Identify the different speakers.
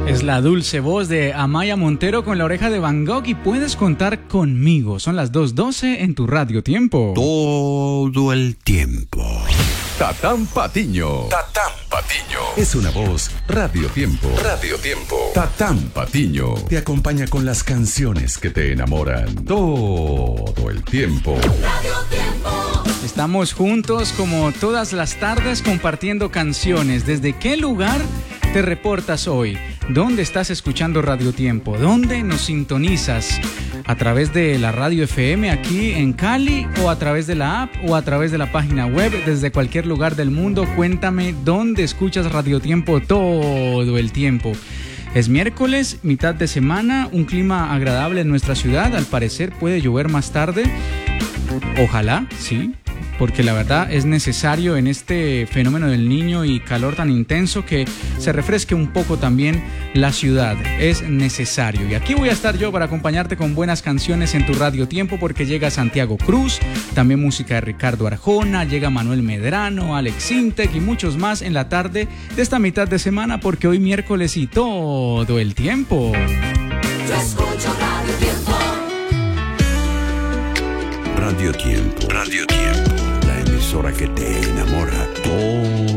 Speaker 1: Es la dulce voz de Amaya Montero con La Oreja de Van Gogh y puedes contar conmigo. Son las 2:12 en tu Radio Tiempo.
Speaker 2: Todo el tiempo.
Speaker 3: Tatán Patiño. Tatán Patiño. Es una voz Radio Tiempo. Radio Tiempo. Tatán Patiño te acompaña con las canciones que te enamoran todo el tiempo.
Speaker 4: Radio Tiempo.
Speaker 1: Estamos juntos como todas las tardes compartiendo canciones. ¿Desde qué lugar te reportas hoy? ¿Dónde estás escuchando Radio Tiempo? ¿Dónde nos sintonizas? ¿A través de la radio FM aquí en Cali o a través de la app o a través de la página web? Desde cualquier lugar del mundo, cuéntame dónde escuchas Radio Tiempo todo el tiempo. Es miércoles, mitad de semana, un clima agradable en nuestra ciudad. Al parecer puede llover más tarde. Ojalá, sí. Porque la verdad es necesario en este fenómeno del Niño y calor tan intenso que se refresque un poco también la ciudad. Es necesario. Y aquí voy a estar yo para acompañarte con buenas canciones en tu Radio Tiempo, porque llega Santiago Cruz, también música de Ricardo Arjona, llega Manuel Medrano, Alex Intec y muchos más en la tarde de esta mitad de semana, porque hoy miércoles y todo el tiempo.
Speaker 4: Yo escucho Radio Tiempo.
Speaker 2: Radio Tiempo. Radio Tiempo. La emisora que te enamora todo